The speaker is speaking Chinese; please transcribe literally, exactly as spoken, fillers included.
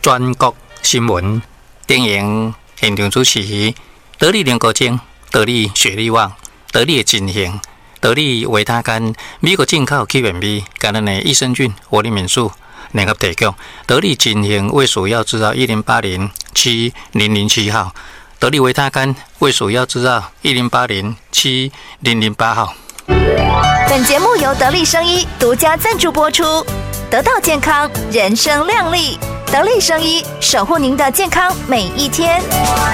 全国新闻。电影现场主持得力联国精、得力雪力旺、得力金型、得力维他甘，美国进口起源米，跟咱的益生菌活力敏素联合提供。得力金型为属药制造一零八零七零零七号，得力维他甘为属药制造一零八零七零零八号。 本节目由得力生医独家赞助播出，得到健康，人生亮丽。得力生医，守护您的健康每一天。